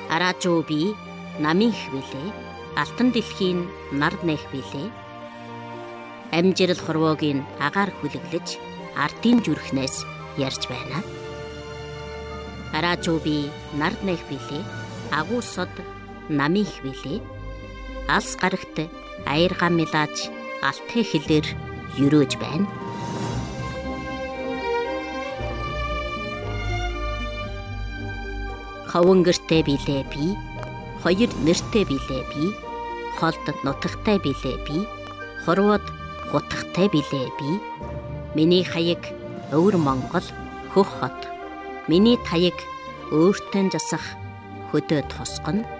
Араажуу би намын хвилээ, алтан дэлхийн нар нэх билээ. Амжирал хорвоогийн агаар хүлэглэж ардын зүрхнээс ярьж байна. Араажуу би нар нэх билээ, агуу сод намын хвилээ. Алс гарагт аяргаа милааж алтай хэлээр юрөөж байна. Ховон гэртэй билээ би, хоёр нэртэй билээ би, холд нутагтай билээ би, хорвоод гутагтай билээ би. Миний хаяг өвөр Монгол хөх хот. Миний таяг өөртөө засах хөдөө тосгоно.